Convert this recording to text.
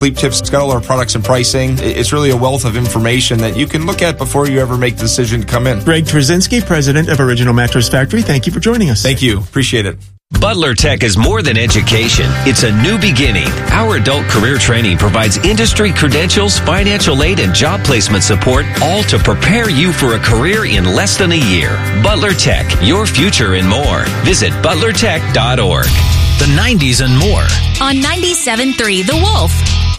Sleep Tips, it's got all our products and pricing. It's really a wealth of information that you can look at before you ever make the decision to come in. Greg Trzynski, president of Original Mattress Factory, thank you for joining us. Thank you. Appreciate it. Butler Tech is more than education. It's a new beginning. Our adult career training provides industry credentials, financial aid, and job placement support, all to prepare you for a career in less than a year. Butler Tech, your future and more. Visit butlertech.org. The 90s and more. On 97.3 The Wolf.